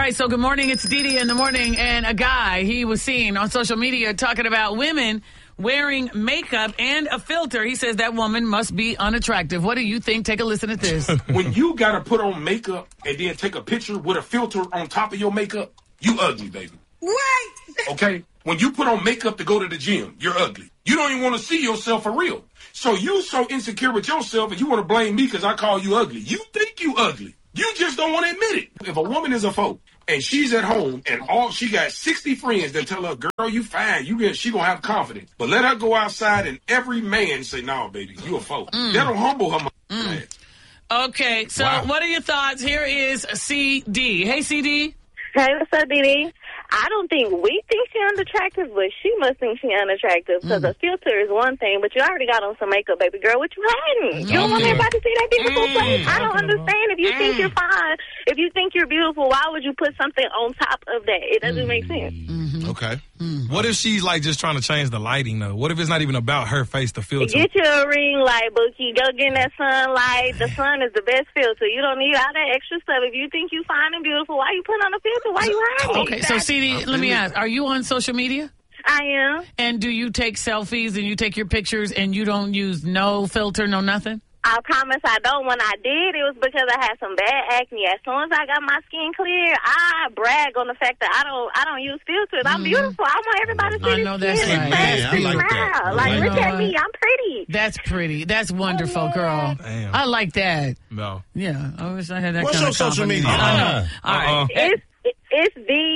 right, so good morning. It's Didi in the morning, and a guy, he was seen on social media talking about women wearing makeup and a filter. He says that woman must be unattractive. What do you think? Take a listen to this. When you got to put on makeup and then take a picture with a filter on top of your makeup, you ugly, baby. What? Okay? When you put on makeup to go to the gym, you're ugly. You don't even want to see yourself for real. So you so insecure with yourself and you want to blame me because I call you ugly. You think you ugly. You just don't want to admit it. If a woman is a folk and she's at home and she got 60 friends that tell her, girl, you fine, she gonna have confidence. But let her go outside and every man say, no, baby, you a folk. That'll humble her. Okay, so What are your thoughts? Here is CD. Hey, CD. Hey, what's up, Didi? I don't think we think she's unattractive, but she must think she's unattractive because a filter is one thing, but you already got on some makeup, baby girl. What you hiding? You don't want everybody to see that beautiful face. I don't understand. If you think you're fine, if you think you're beautiful, why would you put something on top of that? It doesn't make sense. Okay. What if she's like just trying to change the lighting though? What if it's not even about her face, the filter? Get you a ring light, Bookie. Go get in that sunlight. The sun is the best filter. You don't need all that extra stuff. If you think you fine and beautiful, why you put on a filter? Why you hiding? Okay, so CD, let me ask, are you on social media? I am. And do you take selfies and you take your pictures and you don't use no filter, no nothing? I promise I don't. When I did, it was because I had some bad acne. As soon as I got my skin clear, I brag on the fact that I don't use filters. I'm beautiful. I want everybody to see I know that's skin. right. I like that. Like, look at me. I'm pretty. That's pretty. That's wonderful, girl. Damn. I like that. No. Yeah, I wish I had that What's kind your of social confidence. media? I know. All right. It's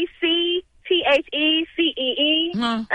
VCTHECEE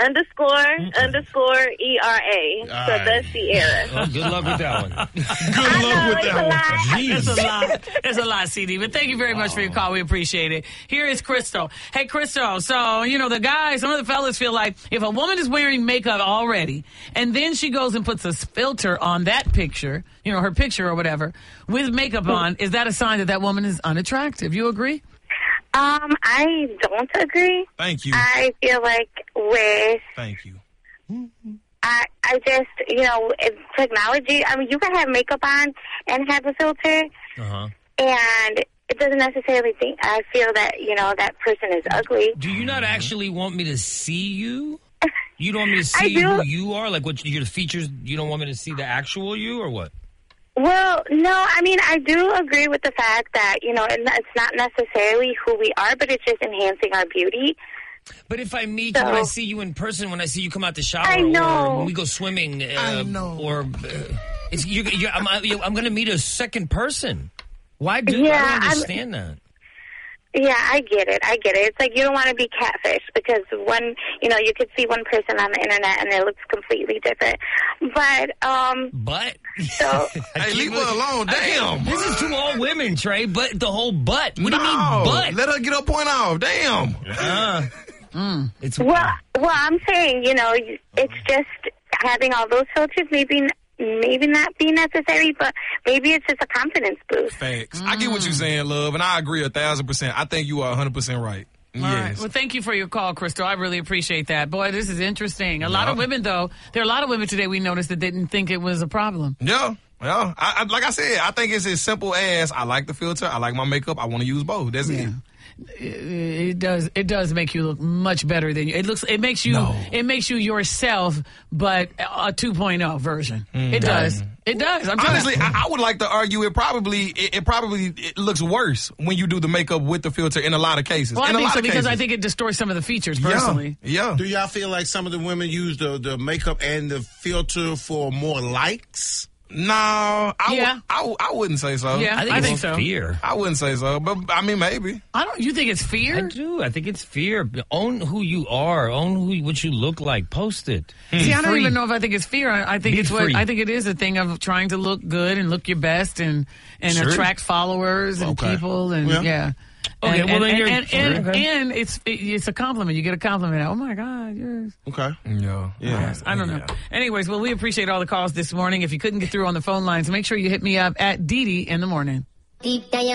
__ ERA. So that's Sierra. Oh, good luck with that one. Good luck with that one. It's a lot. It's a lot, CD. But thank you very much for your call. We appreciate it. Here is Crystal. Hey, Crystal. So, the guys, some of the fellas feel like if a woman is wearing makeup already and then she goes and puts a filter on that picture, her picture or whatever, with makeup on, is that a sign that woman is unattractive? You agree? I don't agree. Thank you. I feel like Thank you. I just, technology, you can have makeup on and have a filter. And it doesn't necessarily I feel that, that person is ugly. Do you not actually want me to see you? You don't want me to see who you are? Like what your features, you don't want me to see the actual you or what? Well, no, I do agree with the fact that, it's not necessarily who we are, but it's just enhancing our beauty. But if I meet you, when I see you in person, when I see you come out the shower, or when we go swimming, or I'm going to meet a second person. Why do I don't understand that? Yeah, I get it. It's like you don't want to be catfish because you could see one person on the internet and it looks completely different. But so hey, leave her alone. Damn. This is to all women, Trey. But the whole butt. What do you mean butt? Let her get her point off. Damn. It's well, I'm saying it's just having all those filters. Maybe not be necessary, but maybe it's just a confidence boost. Facts. I get what you're saying, love, and I agree 1,000%. I think you are 100% right. All right. Well, thank you for your call, Crystal. I really appreciate that. Boy, this is interesting. A lot of women, though, there are a lot of women today we noticed that didn't think it was a problem. Yeah. Well, like I said, I think it's as simple as I like the filter, I like my makeup, I want to use both. That's it. It does make you look much better than you. It makes you yourself, but a 2.0 version. It does. Honestly, I would like to argue it probably looks worse when you do the makeup with the filter in a lot of cases. Well, I think so because I think it distorts some of the features personally. Yeah. Do y'all feel like some of the women use the makeup and the filter for more likes? No, I wouldn't say so. Yeah, I think it's fear. I wouldn't say so, but maybe. You think it's fear? I do. I think it's fear. Own who you are. Own what you look like. Post it. See, I don't even know if I think it's fear. I think I think it is a thing of trying to look good and look your best and attract followers and people and Okay, and it's a compliment. You get a compliment. Oh my God, yours. Okay. Yeah. Yes, I don't know. Anyways, well, we appreciate all the calls this morning. If you couldn't get through on the phone lines, make sure you hit me up at Didi in the morning.